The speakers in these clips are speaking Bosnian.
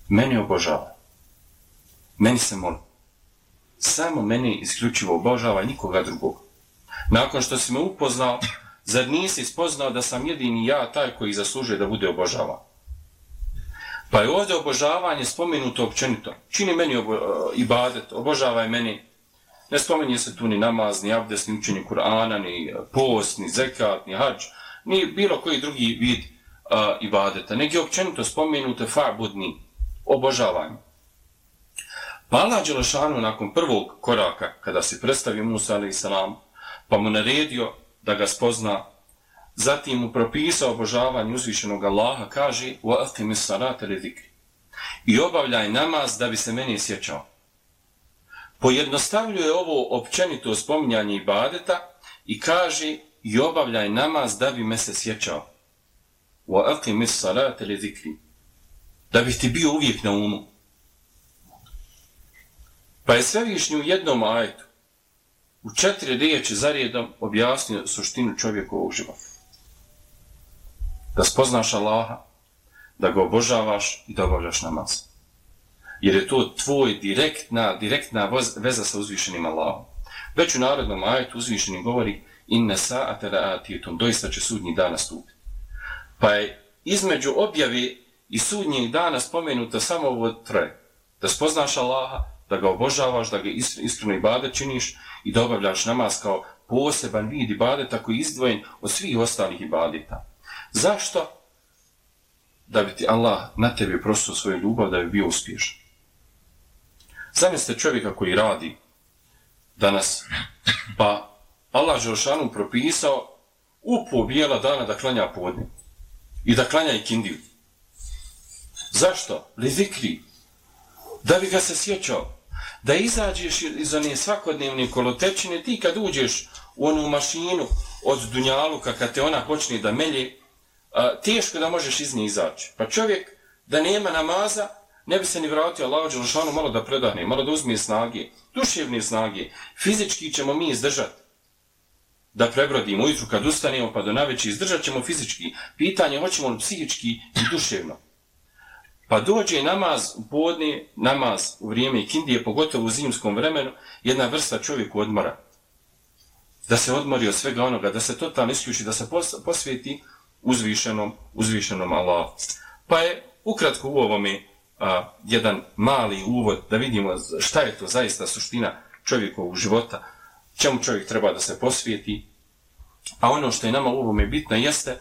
meni obožava. Meni se moli. Samo meni isključivo obožava, nikoga drugog. Nakon što si me upoznao, zar nisi spoznao da sam jedini ja taj koji zaslužuje da bude obožavan? Pa je ovdje obožavanje spomenuto općenito. Čini meni ibadet, obožavaj meni. Ne spominje se tu ni namaz, ni abdest, ni učenje Kur'ana, ni post, ni zekat, ni hadž, ni bilo koji drugi vid ibadeta. Nego je općenito spomenuto fa'budni, obožavanje. Pa Allah dželešanu nakon prvog koraka, kada se predstavio Musa a.s., pa mu naredio da ga spozna, zatim mu propisao obožavanje uzvišenog Allaha, kaže وَأَقِمِ الصَّلَاةَ لِذِكْرِ i obavljaj namaz da bi se meni sjećao. Pojednostavljuje ovo općenito spominjanje ibadeta i kaže i obavljaj namaz da bi me se sjećao. وَأَقِمِ الصَّلَاةَ لِذِكْرِ da bi ti bio uvijek na umu. Pa je Svevišnji u jednom ajetu u 4 riječi zaredom objasnio suštinu čovjekovog života. Da spoznaš Allaha, da ga obožavaš i da obavljaš namaz. Jer je to tvoj direktna veza sa uzvišenim Allahom. Već u narodnom ajetu uzvišeni govori inne sa'ate la'atijetum, doista će sudnji dan nastupiti. Pa je između objave i sudnjeg dana spomenuto samo ovo troje. Da spoznaš Allaha, da ga obožavaš, da ga iskreno ibadet činiš i da obavljaš namaz kao poseban vid ibadeta koji je izdvojen od svih ostalih ibadeta. Zašto? Da bi ti Allah na tebi prosio svoju ljubav, da bi bio uspješan. Zamislite čovjeka koji radi danas, pa Allah dželešanu propisao u po bijela dana da klanja podne i da klanja ikindiju. Zašto? Lizikri. Da bi ga se sjećao. Da izađeš iz one svakodnevne kolotečine, ti kad uđeš u onu mašinu od dunjaluka, kad te ona počne da melje, teško da možeš iz nje izaći. Pa čovjek da nema namaza, ne bi se ni vratio Allahu dželešanu malo da predahne, malo da uzme snage, duševne snage. Fizički ćemo mi izdržati. Da prebrodimo ujutru kad ustanemo pa do navečer, izdržat ćemo fizički. Pitanje hoćemo li psihički i duševno. Pa dođe namaz u podne, namaz u vrijeme ikindije, pogotovo u zimskom vremenu, jedna vrsta čovjeku odmora. Da se odmori od svega onoga, da se totalno isključi, da se posvijeti uzvišenom Allahu. Pa je ukratko u ovome jedan mali uvod da vidimo šta je to zaista suština čovjekovog života, čemu čovjek treba da se posvijeti. A ono što je nama u ovome bitno jeste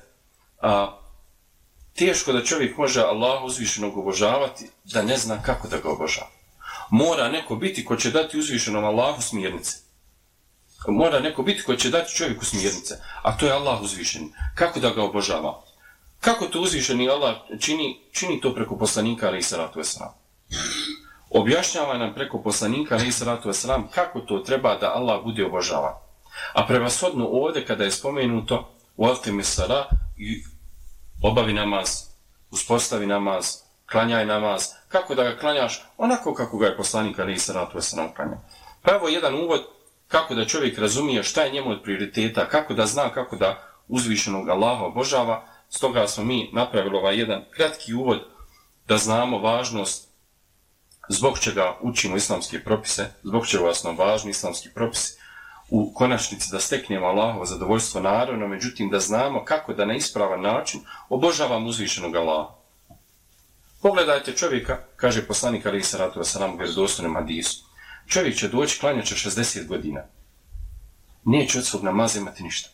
teško da čovjek može Allaha uzvišenog obožavati da ne zna kako da ga obožava. Mora neko biti ko će dati uzvišenom Allahu smjernice. Mora neko biti ko će dati čovjeku smjernice, a to je Allah uzvišeni. Kako da ga obožava? Kako to uzvišeni Allah čini to preko poslanika alejhi salatu vesselam? Objašnjava nam preko poslanika alejhi salatu vesselam kako to treba da Allah bude obožavan. A prevashodno ovdje kada je spomenuto وَأَقِمِ الصَّلَاةَ i obavi namaz, uspostavi namaz, klanjaj namaz, kako da ga klanjaš onako kako ga je poslanik alejhi salatu vesselam klanjao. Pa evo jedan uvod kako da čovjek razumije šta je njemu od prioriteta, kako da zna kako da uzvišenog Allaha obožava. Stoga smo mi napravili ovaj jedan kratki uvod da znamo važnost zbog čega učimo islamske propise, zbog čega su nam važni islamski propisi, u konačnici da steknemo Allahovo zadovoljstvo naravno, međutim da znamo kako da na ispravan način obožavamo uzvišenog Allaha. Pogledajte čovjeka, kaže poslanik alejhi salatu vesselam u vjerodostojnom hadisu. Čovjek će doći, klanjat će 60 godina. Neće od svog namaza imati ništa.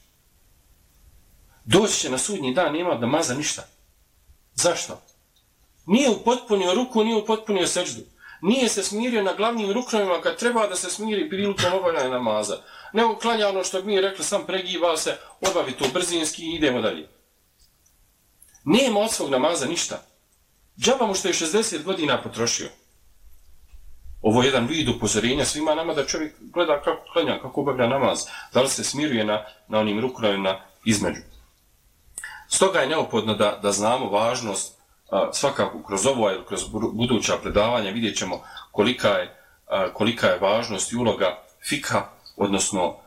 Doći će na sudnji dan, nema namaza ništa. Zašto? Nije upotpunio ruku, nije upotpunio seđdu. Nije se smirio na glavnim ruknovima kad treba da se smiri prilikom obavljanja namaza. Nego klanja ono što bi mi rekli, sam pregiva se, obavi to brzinski i idemo dalje. Nema od svog namaza ništa. Džaba mu što je 60 godina potrošio. Ovo je jedan vid upozorenja svima nama da čovjek gleda kako klanja, kako obavlja namaz. Da li se smiruje na onim ruknovima između. Stoga je neophodno da znamo važnost, svakako kroz ovo ili kroz buduća predavanja vidjet ćemo kolika je važnost i uloga fikha, odnosno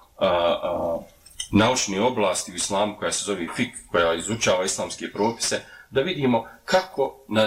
naučne oblasti u islamu koja se zove fik, koja izučava islamske propise, da vidimo kako na